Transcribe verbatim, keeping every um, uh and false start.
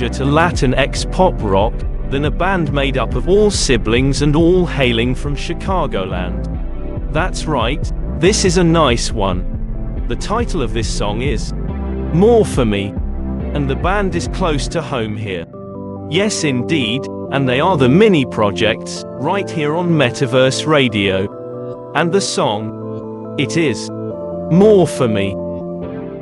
closer to Latin-X pop rock than a band made up of all siblings and all hailing from Chicagoland. That's right, this is a nice one. The title of this song is More For Me, and the band is close to home here. Yes indeed, and they are the Mini Projects, right here on Metaverse Radio. And the song, it is More For Me.